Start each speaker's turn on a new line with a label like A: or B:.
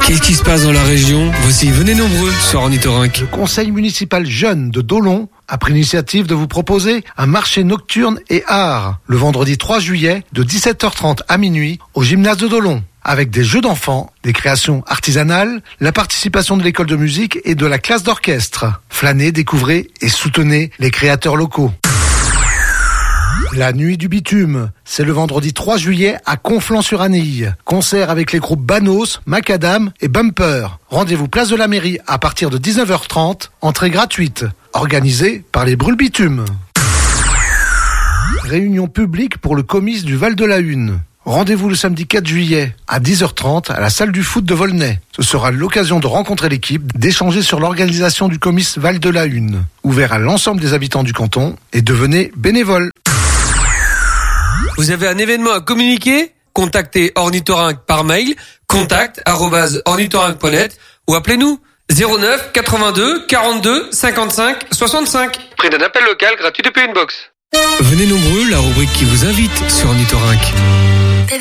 A: Qu'est-ce qui se passe dans la région? Voici Venez nombreux sur Ornithorynque.
B: Le conseil municipal jeune de Dolon a pris l'initiative de vous proposer un marché nocturne et art le vendredi 3 juillet de 17h30 à minuit au gymnase de Dolon. Avec des jeux d'enfants, des créations artisanales, la participation de l'école de musique et de la classe d'orchestre. Flânez, découvrez et soutenez les créateurs locaux. La nuit du bitume, c'est le vendredi 3 juillet à Conflans-sur-Anille. Concert avec les groupes Banos, Macadam et Bumper. Rendez-vous place de la mairie à partir de 19h30, entrée gratuite. Organisée par les Brûle Bitume. Réunion publique pour le comice du Val de la Hune. Rendez-vous le samedi 4 juillet à 10h30 à la salle du foot de Volnay. Ce sera l'occasion de rencontrer l'équipe, d'échanger sur l'organisation du comice Val de la Hune. Ouvert à l'ensemble des habitants du canton et devenez bénévole.
A: Vous avez un événement à communiquer? Contactez Ornithorynque par mail, contact@ornithorynque.net ou appelez-nous 09 82 42 55 65.
C: Prix d'un appel local gratuit depuis une box.
A: Venez nombreux, la rubrique qui vous invite sur Ornithorynque.